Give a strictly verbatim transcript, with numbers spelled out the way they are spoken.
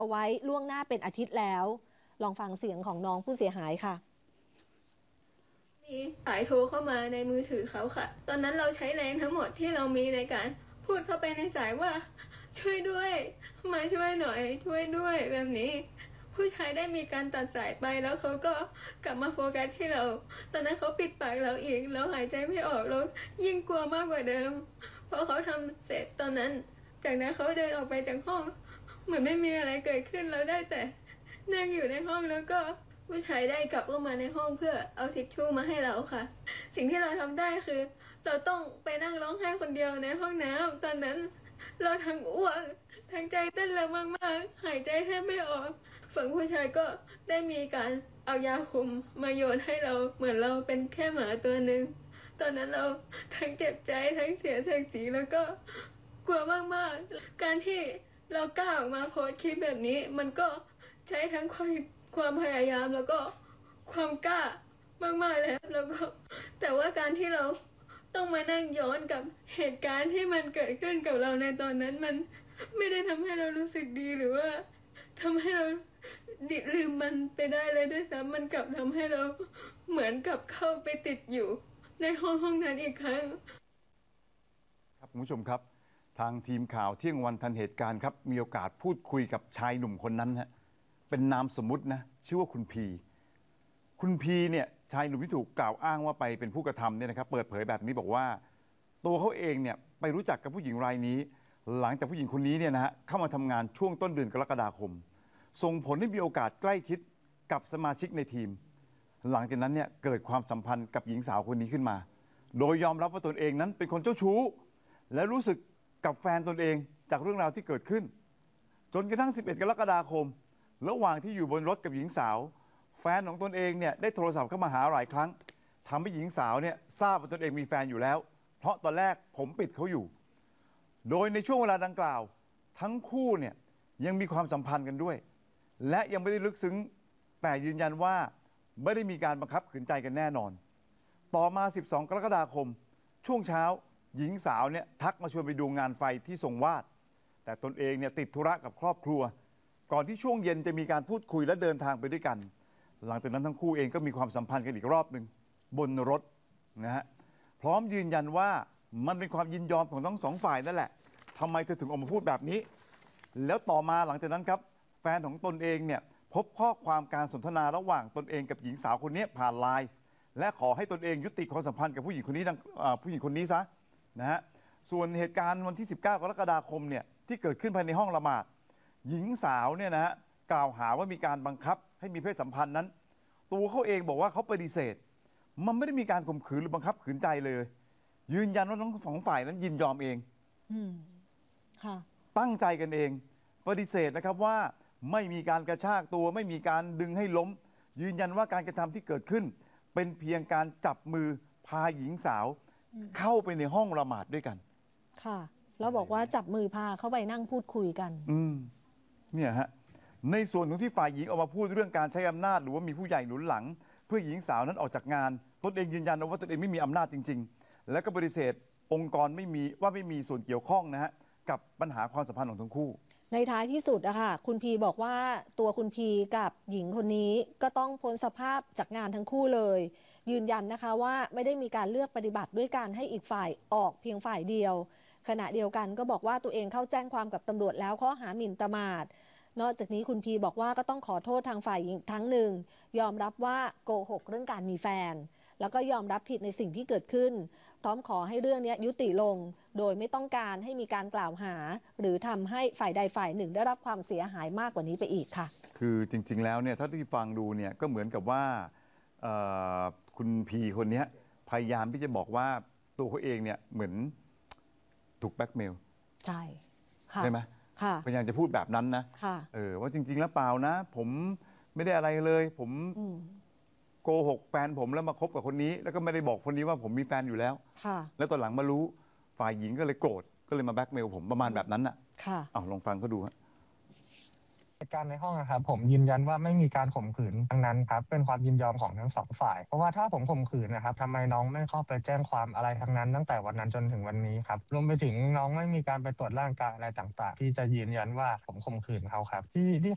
เอาไว้ล่วงหน้าเป็นอาทิตย์แล้วลองฟังเสียงของน้องผู้เสียหายค่ะมีสายโทรเข้ามาในมือถือเขาค่ะตอนนั้นเราใช้แรงทั้งหมดที่เรามีในการพูดเข้าไปในสายว่าช่วยด้วยมาช่วยหน่อยช่วยด้วยแบบนี้ผู้ชายได้มีการตัดสายไปแล้วเขาก็กลับมาโฟกัสที่เราตอนนั้นเขาปิดปากเราอีกเราหายใจไม่ออกเรายิ่งกลัวมากกว่าเดิมพอเขาทำเสร็จตอนนั้นจากนั้นเขาเดินออกไปจากห้องเหมือนไม่มีอะไรเกิดขึ้นเราได้แต่นั่งอยู่ในห้องแล้วก็ผู้ชายได้กลับเข้ามาในห้องเพื่อเอาทิชชู่มาให้เราค่ะสิ่งที่เราทำได้คือเราต้องไปนั่งร้องไห้คนเดียวในห้องน้ำตอนนั้นเราทั้งอ้วกทั้งใจเต้นเร็วมากๆหายใจแทบไม่ออกฝั่งผู้ชายก็ได้มีการเอายาคุมมาโยนให้เราเหมือนเราเป็นแค่หมาตัวหนึ่งตอนนั้นเราทั้งเจ็บใจทั้งเสียศักดิ์ศรีแล้วก็กลัวมากๆการที่เรากล้าออกมาโพสต์คลิปแบบนี้มันก็ใช้ทั้งความความพยายามแล้วก็ความกล้ามากๆเลยแล้วก็แต่ว่าการที่เราต้องมานั่งย้อนกับเหตุการณ์ที่มันเกิดขึ้นกับเราในตอนนั้นมันไม่ได้ทำให้เรารู้สึกดีหรือว่าทำให้เราดิลืมมันไปได้เลยด้วยซ้ำมันกลับทำให้เราเหมือนกับเข้าไปติดอยู่ในห้องห้องนั้นอีกครั้งครับคุณผู้ชมครับทางทีมข่าวเที่ยงวันทันเหตุการณ์ครับมีโอกาสพูดคุยกับชายหนุ่มคนนั้นฮะเป็นนามสมมุตินะชื่อว่าคุณพีคุณพีเนี่ยชายหนุ่มที่ถูกกล่าวอ้างว่าไปเป็นผู้กระทำเนี่ยนะครับเปิดเผยแบบนี้บอกว่าตัวเขาเองเนี่ยไปรู้จักกับผู้หญิงรายนี้หลังจากผู้หญิงคนนี้เนี่ยนะฮะเข้ามาทำงานช่วงต้นเดือนกรกฎาคมส่งผลให้มีโอกาสใกล้ชิดกับสมาชิกในทีมหลังจากนั้นเนี่ยเกิดความสัมพันธ์กับหญิงสาวคนนี้ขึ้นมาโดยยอมรับว่าตนเองนั้นเป็นคนเจ้าชู้และรู้สึกกับแฟนตนเองจากเรื่องราวที่เกิดขึ้นจนกระทั่งสิบเอ็ดกรกฎาคมระหว่างที่อยู่บนรถกับหญิงสาวแฟนของตนเองเนี่ยได้โทรศัพท์เข้ามาหาหลายครั้งทำให้หญิงสาวเนี่ยทราบว่าตนเองมีแฟนอยู่แล้วเพราะตอนแรกผมปิดเขาอยู่โดยในช่วงเวลาดังกล่าวทั้งคู่เนี่ยยังมีความสัมพันธ์กันด้วยและยังไม่ได้ลึกซึ้งแต่ยืนยันว่าไม่ได้มีการบังคับขืนใจกันแน่นอนต่อมาสิบสองกรกฎาคมช่วงเช้าหญิงสาวเนี่ยทักมาชวนไปดูงานไฟที่ทรงวาดแต่ตนเองเนี่ยติดธุระกับครอบครัวก่อนที่ช่วงเย็นจะมีการพูดคุยและเดินทางไปด้วยกันหลังจากนั้นทั้งคู่เองก็มีความสัมพันธ์กันอีกรอบหนึ่งบนรถนะฮะพร้อมยืนยันว่ามันเป็นความยินยอมของทั้งสองฝ่ายนั่นแหละทำไมเธอถึงออกมาพูดแบบนี้แล้วต่อมาหลังจากนั้นครับแฟนของตนเองเนี่ยพบข้อความการสนทนาระหว่างตนเองกับหญิงสาวคนนี้ผ่านไลน์และขอให้ตนเองยุติความสัมพันธ์กับผู้หญิงคนนี้ดังผู้หญิงคนนี้ซะนะฮะส่วนเหตุการณ์วันที่สิบเก้ากรกฎาคมเนี่ยที่เกิดขึ้นภายในห้องละหมาดหญิงสาวเนี่ยนะฮะกล่าวหาว่ามีการบังคับให้มีเพศสัมพันธ์นั้นตัวเขาเองบอกว่าเขาปฏิเสธมันไม่ได้มีการข่มขืนหรือบังคับขืนใจเลยยืนยันว่าทั้งสองฝ่ายนั้นยินยอมเองอืมค่ะตั้งใจกันเองปฏิเสธนะครับว่าไม่มีการกระชากตัวไม่มีการดึงให้ล้มยืนยันว่าการกระทำที่เกิดขึ้นเป็นเพียงการจับมือพาหญิงสาวเข้าไปในห้องละหมาดด้วยกันค่ะแล้วบอกว่าจับมือพาเข้าไปนั่งพูดคุยกันอืมเนี่ยฮะในส่วนของที่ฝ่ายหญิงออกมาพูดเรื่องการใช้อำนาจหรือว่ามีผู้ใหญ่หนุนหลังเพื่อหญิงสาวนั้นออกจากงานตนเองยืนยันว่าตนเองไม่มีอำนาจจริงๆและก็ปฏิเสธองค์กรไม่มีว่าไม่มีส่วนเกี่ยวข้องนะฮะกับปัญหาความสัมพันธ์ของทั้งคู่ในท้ายที่สุดอะค่ะคุณพีบอกว่าตัวคุณพีกับหญิงคนนี้ก็ต้องพ้นสภาพจากงานทั้งคู่เลยยืนยันนะคะว่าไม่ได้มีการเลือกปฏิบัติด้วยการให้อีกฝ่ายออกเพียงฝ่ายเดียวขณะเดียวกันก็บอกว่าตัวเองเข้าแจ้งความกับตำรวจแล้วข้อหาหมิ่นประมาทนอกจากนี้คุณพีบอกว่าก็ต้องขอโทษทางฝ่ายหญิงทั้งหนึ่งยอมรับว่าโกหกเรื่องการมีแฟนแล้วก็ยอมรับผิดในสิ่งที่เกิดขึ้นพร้อมขอให้เรื่องนี้ยุติลงโดยไม่ต้องการให้มีการกล่าวหาหรือทำให้ฝ่ายใดฝ่ายหนึ่งได้รับความเสียหายมากกว่านี้ไปอีกค่ะคือจริงๆแล้วเนี่ยถ้าที่ฟังดูเนี่ยก็เหมือนกับว่าคุณพีคนนี้พยายามที่จะบอกว่าตัวเขาเองเนี่ยเหมือนถูกแบล็กเมลใช่ค่ะใช่ไหมพยายามจะพูดแบบนั้นนะเออว่าจริงๆแล้วเปล่านะผมไม่ได้อะไรเลยผมโกหกแฟนผมแล้วมาคบกับคนนี้แล้วก็ไม่ได้บอกคนนี้ว่าผมมีแฟนอยู่แล้วแล้วตอนหลังมารู้ฝ่ายหญิงก็เลยโกรธก็เลยมาแบล็กเมลผมประมาณแบบนั้นน่ะอ้าวลองฟังเขาดูฮะเหตุการณ์ในห้องนะครับผมยืนยันว่าไม่มีการข่มขืนทั้งนั้นครับเป็นความยินยอมของทั้งสองฝ่ายเพราะว่าถ้าผมข่มขืนนะครับทำไมน้องไม่เข้าไปแจ้งความอะไรทั้งนั้นตั้งแต่วันนั้นจนถึงวันนี้ครับรวมไปถึงน้องไม่มีการไปตรวจร่างกายอะไรต่างๆที่จะยืนยันว่าผมข่มขืนเขาครับที่ที่